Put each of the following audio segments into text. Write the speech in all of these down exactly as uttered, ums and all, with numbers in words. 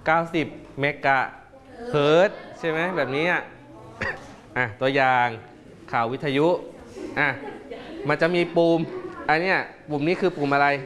เก้าสิบเมกะเฮิรตซ์ใช่ไหมแบบนี้อ่ะอ่ะตัวอย่างข่าววิทยุอ่ะมันจะมีปุ่มอันเนี้ยปุ่มนี้คือปุ่มอะไร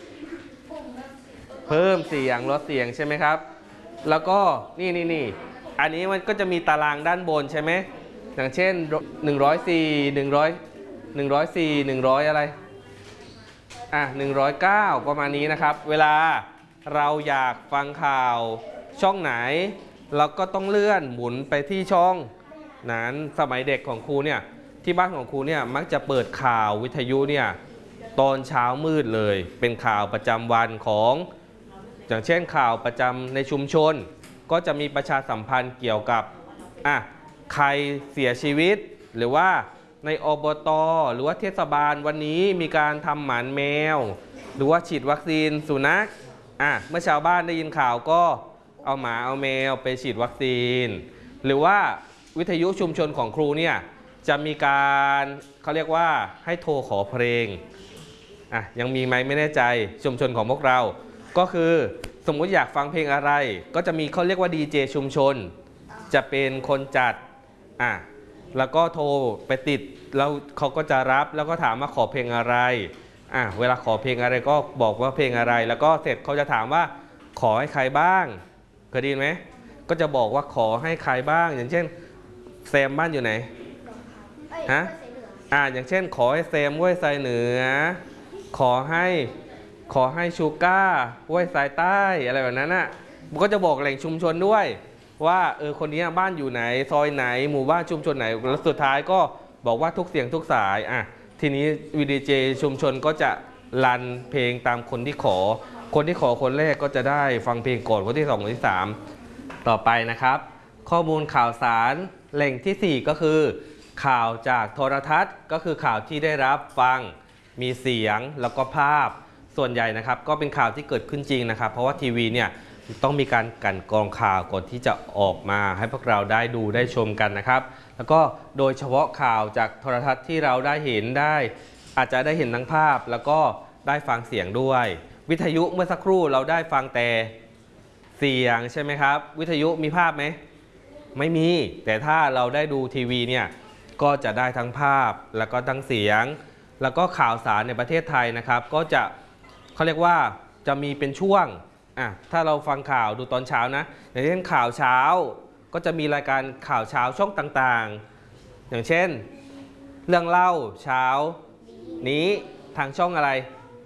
เพิ่มเสียงลดเสียงใช่ไหมครับแล้วก็นี่นี่นี่อันนี้มันก็จะมีตารางด้านบนใช่ไหมอย่างเช่นหนึ่งร้อยสี่ หนึ่งร้อย หนึ่งร้อยสี่ หนึ่งร้อยอะไรอ่ะหนึ่งร้อยเก้าประมาณนี้นะครับเวลาเราอยากฟังข่าวช่องไหนเราก็ต้องเลื่อนหมุนไปที่ช่องนั้นสมัยเด็กของครูเนี่ยที่บ้านของครูเนี่ยมักจะเปิดข่าววิทยุเนี่ยตอนเช้ามืดเลยเป็นข่าวประจำวันของอย่างเช่นข่าวประจำในชุมชนก็จะมีประชาสัมพันธ์เกี่ยวกับอ่ะใครเสียชีวิตหรือว่าในอบต.หรือว่าเทศบาลวันนี้มีการทำหมันแมวหรือว่าฉีดวัคซีนสุนัขอ่ะเมื่อชาวบ้านได้ยินข่าวก็เอาหมาเอาแมวไปฉีดวัคซีนหรือว่าวิทยุชุมชนของครูเนี่ยจะมีการเขาเรียกว่าให้โทรขอเพลงอ่ะยังมีไหมไม่แน่ใจชุมชนของพวกเราก็คือสมมุติอยากฟังเพลงอะไรก็จะมีเขาเรียกว่าดีเจชุมชนจะเป็นคนจัดอ่ะแล้วก็โทรไปติดแล้วเขาก็จะรับแล้วก็ถามว่าขอเพลงอะไรอ่ะเวลาขอเพลงอะไรก็บอกว่าเพลงอะไรแล้วก็เสร็จเขาจะถามว่าขอให้ใครบ้างเคยได้ยินไหมก็จะบอกว่าขอให้ใครบ้างอย่างเช่นแซมบ้านอยู่ไหนฮะอ่าอย่างเช่นขอให้แซมห้วยทรายเหนือขอให้ขอให้ชูก้าห้วยทรายใต้อะไรแบบนั้นอ่ะมันก็จะบอกแหล่งชุมชนด้วยว่าเออคนนี้บ้านอยู่ไหนซอยไหนหมู่บ้านชุมชนไหนแล้วสุดท้ายก็บอกว่าทุกเสียงทุกสายอ่ะทีนี้วีดีเจชุมชนก็จะรันเพลงตามคนที่ขอคนที่ขอคนแรกก็จะได้ฟังเพลงก่อนคนที่สองคนที่สามต่อไปนะครับข้อมูลข่าวสารแหล่งที่สี่ก็คือข่าวจากโทรทัศน์ก็คือข่าวที่ได้รับฟังมีเสียงแล้วก็ภาพส่วนใหญ่นะครับก็เป็นข่าวที่เกิดขึ้นจริงนะครับเพราะว่าทีวีเนี่ยต้องมีการกลั่นกรองข่าวก่อนที่จะออกมาให้พวกเราได้ดูได้ชมกันนะครับแล้วก็โดยเฉพาะข่าวจากโทรทัศน์ที่เราได้เห็นได้อาจจะได้เห็นทั้งภาพแล้วก็ได้ฟังเสียงด้วยวิทยุเมื่อสักครู่เราได้ฟังแต่เสียงใช่ไหมครับวิทยุมีภาพไหมไม่มีแต่ถ้าเราได้ดูทีวีเนี่ยก็จะได้ทั้งภาพแล้วก็ทั้งเสียงแล้วก็ข่าวสารในประเทศไทยนะครับก็จะเขาเรียกว่าจะมีเป็นช่วงอ่ะถ้าเราฟังข่าวดูตอนเช้านะอย่างเช่นข่าวเช้าก็จะมีรายการข่าวเช้าช่องต่างๆอย่างเช่นเรื่องเล่าเช้านี้ทางช่องอะไร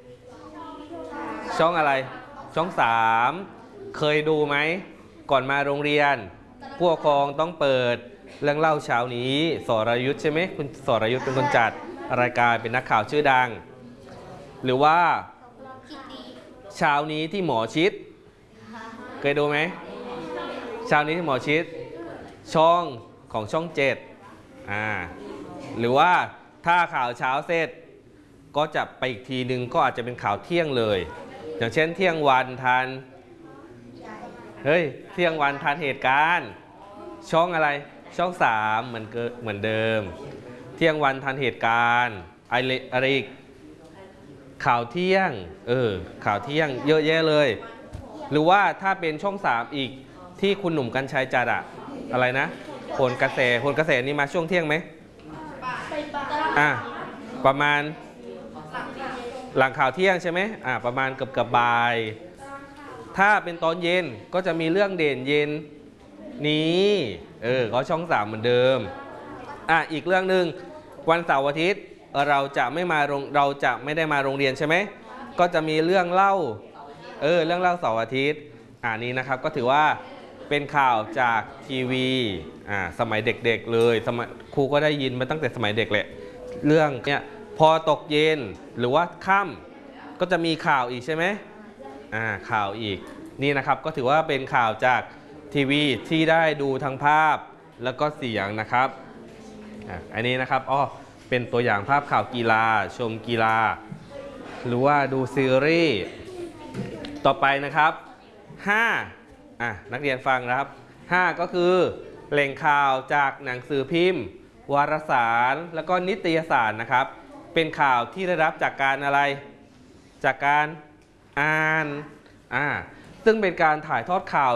ช่องอะไรช่องสามเคยดูไหมก่อนมาโรงเรียนผู้ปกครองต้องเปิดเรื่องเล่าเช้านี้สรยุทธใช่ไหมคุณสรยุทธเป็นคนจัดรายการเป็นนักข่าวชื่อดังหรือว่าเช้านี้ที่หมอชิดเคยดูไหมเช้านี้ที่หมอชิดช่องของช่องเจ็ดอ่าหรือว่าถ้าข่าวเช้าเสร็จก็จะไปอีกทีหนึ่งก็อาจจะเป็นข่าวเที่ยงเลยอย่างเช่นเที่ยงวันทันเฮ้ยเที่ยงวันทันเหตุการณ์ช่องอะไรช่องสามเหมือนเหมือนเดิมเที่ยงวันทันเหตุการณ์อะไรอะไรอีกข่าวเที่ยงเออข่าวเที่ยงเยอะแยะเลยหรือว่าถ้าเป็นช่องสามอีกที่คุณหนุ่มกรรชัยจัดอะอะไรนะโหนกระแสโหนกระแสนี่มาช่วงเที่ยงไหมอ่ะประมาณหลังข่าวเที่ยงใช่ไหมอ่ะประมาณเกือบกับบ่ายถ้าเป็นตอนเย็นก็จะมีเรื่องเด่นเย็นนี้เออก็ช่องสามเหมือนเดิมอ่ะอีกเรื่องหนึ่งวันเสาร์อาทิตย์เราจะไม่มาโรงเราจะไม่ได้มาโรงเรียนใช่ไหมก็จะมีเรื่องเล่าเออเรื่องเล่าเสาร์อาทิตย์อ่านี้นะครับก็ถือว่าเป็นข่าวจากทีวีอ่าสมัยเด็กๆเลยสมัยครูก็ได้ยินมาตั้งแต่สมัยเด็กแหละเรื่องเนี้ยพอตกเย็นหรือว่าค่ำก็จะมีข่าวอีกใช่ไหมอ่าข่าวอีกนี่นะครับก็ถือว่าเป็นข่าวจากทีวีที่ได้ดูทั้งภาพแล้วก็เสียงนะครับอ่าอันนี้นะครับอ๋อเป็นตัวอย่างภาพข่าวกีฬาชมกีฬาหรือว่าดูซีรีส์ต่อไปนะครับห้าอ่ะนักเรียนฟังนะครับห้าก็คือแหล่งข่าวจากหนังสือพิมพ์วารสารแล้วก็นิตยสารนะครับเป็นข่าวที่ได้รับจากการอะไรจากการอ่านอ่าซึ่งเป็นการถ่ายทอดข่าว